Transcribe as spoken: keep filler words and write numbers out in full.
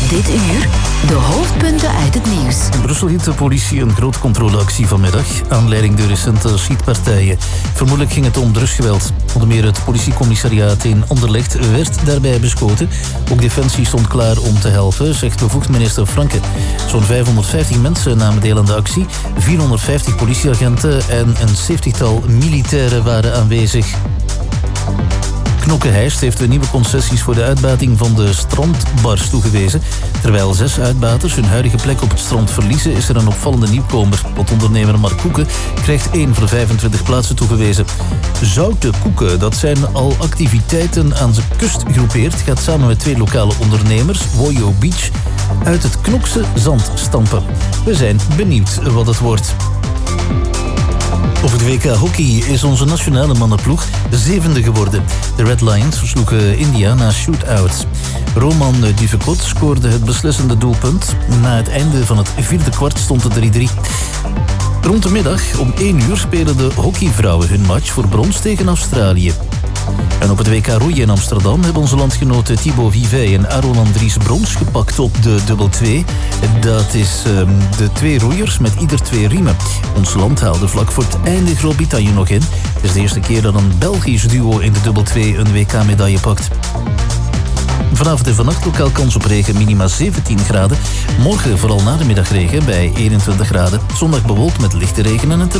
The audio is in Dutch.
Dit uur de hoofdpunten uit het nieuws. In Brussel hield de politie een grote controleactie vanmiddag. Aanleiding de recente schietpartijen. Vermoedelijk ging het om drugsgeweld. Onder meer het politiecommissariaat in Anderlecht werd daarbij beschoten. Ook Defensie stond klaar om te helpen, zegt bevoegd minister Franke. Zo'n vijfhonderdvijftig mensen namen deel aan de actie. vierhonderdvijftig politieagenten en een zeventigtal militairen waren aanwezig. Knokke Heist heeft de nieuwe concessies voor de uitbating van de strandbars toegewezen. Terwijl zes uitbaters hun huidige plek op het strand verliezen, is er een opvallende nieuwkomer. Ondernemer Mark Koeken krijgt één voor vijfentwintig plaatsen toegewezen. Zoute Koeken, dat zijn al activiteiten aan zijn kust gegroepeerd, gaat samen met twee lokale ondernemers, Woyo Beach, uit het Knokse zand stampen. We zijn benieuwd wat het wordt. Op het W K hockey is onze nationale mannenploeg zevende geworden. De Red Lions versloegen India na shootouts. Roman Duvekot scoorde het beslissende doelpunt. Na het einde van het vierde kwart stond het drie drie. Rond de middag om één uur spelen de hockeyvrouwen hun match voor brons tegen Australië. En op het W K roeien in Amsterdam hebben onze landgenoten Thibaut Vivet en Aaron Andries brons gepakt op de dubbel twee. Dat is um, de twee roeiers met ieder twee riemen. Ons land haalde vlak voor het einde Groot-Brittannië nog in. Het is de eerste keer dat een Belgisch duo in de dubbel twee een W K-medaille pakt. Vanavond en vannacht lokaal kans op regen, minima zeventien graden. Morgen vooral na de middag regen bij eenentwintig graden. Zondag bewolkt met lichte regen en een